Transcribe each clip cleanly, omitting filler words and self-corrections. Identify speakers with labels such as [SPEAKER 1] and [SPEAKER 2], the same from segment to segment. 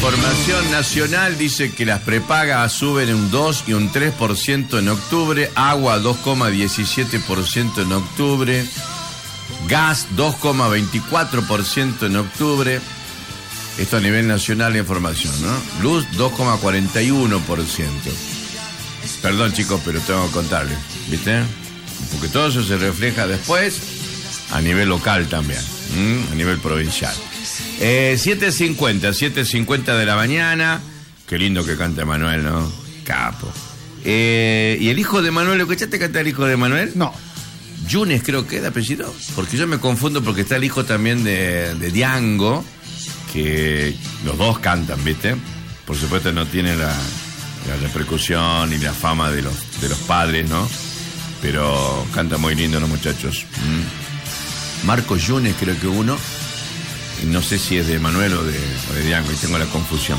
[SPEAKER 1] Información nacional dice que las prepagas suben un 2 y un 3% en octubre, agua 2,17% en octubre, gas 2,24% en octubre. Esto a nivel nacional de información, ¿no? Luz 2,41%. Perdón, chicos, pero tengo que contarles, ¿viste? Porque todo eso se refleja después a nivel local también, a nivel provincial. 7:50 de la mañana. Qué lindo que canta Manuel, ¿no? Capo. ¿Y el hijo de Manuel? ¿Lo escuchaste cantar el hijo de Manuel?
[SPEAKER 2] No.
[SPEAKER 1] Yunes creo que es de apellido. Porque yo me confundo porque está el hijo también de Diango, que los dos cantan, ¿viste? Por supuesto no tiene la repercusión y la fama de los padres, ¿no? Pero canta muy lindo los muchachos. Marcos Yunes creo que uno. Y no sé si es de Manuel o de Diango, y tengo la confusión.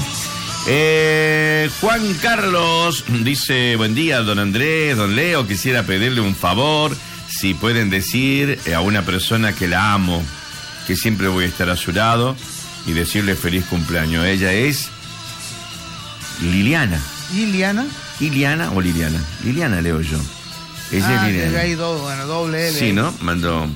[SPEAKER 1] Juan Carlos dice: buen día, don Andrés, don Leo, quisiera pedirle un favor, si pueden decir a una persona que la amo, que siempre voy a estar a su lado, y decirle feliz cumpleaños. Ella es Liliana.
[SPEAKER 2] ¿Liliana?
[SPEAKER 1] ¿Liliana o Liliana? Liliana leo yo. Ella es Liliana.
[SPEAKER 2] Hay doble L.
[SPEAKER 1] Sí, ¿no? Mandó...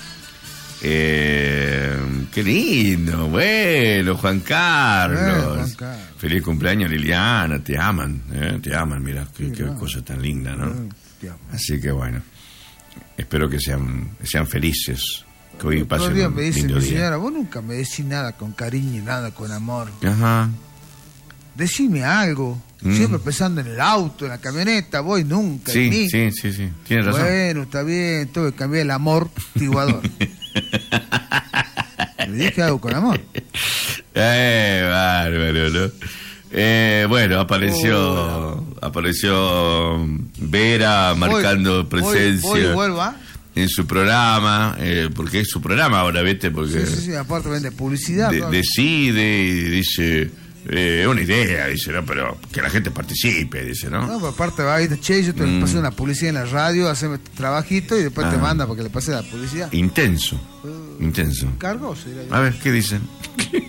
[SPEAKER 1] qué lindo, bueno, Juan Carlos. Feliz cumpleaños, Liliana, te aman, mira, qué cosa tan linda, ¿no? Así que bueno, espero que sean felices, que hoy pasen
[SPEAKER 2] un
[SPEAKER 1] lindo
[SPEAKER 2] me dice
[SPEAKER 1] día.
[SPEAKER 2] mi señora, vos nunca me decís nada con cariño, nada con amor.
[SPEAKER 1] Ajá.
[SPEAKER 2] Decime algo. Siempre pensando en el auto, en la camioneta, voy nunca.
[SPEAKER 1] Sí, tienes razón.
[SPEAKER 2] Bueno, está bien, tengo que cambiar el amortiguador. Le dije algo con amor.
[SPEAKER 1] Bárbaro, ¿no? Bueno, apareció Vera marcando presencia.
[SPEAKER 2] Voy y vuelva.
[SPEAKER 1] En su programa, porque es su programa ahora, ¿viste? Porque
[SPEAKER 2] sí, aparte vende publicidad.
[SPEAKER 1] Decide y dice... una idea, dice, ¿no? Pero que la gente participe, dice, ¿no?
[SPEAKER 2] No, pero aparte va y dice, che, yo te pasé una publicidad en la radio, haceme tu trabajito y después te manda para que le pase la publicidad.
[SPEAKER 1] Intenso.
[SPEAKER 2] Cargoso.
[SPEAKER 1] A ver, ¿qué dicen?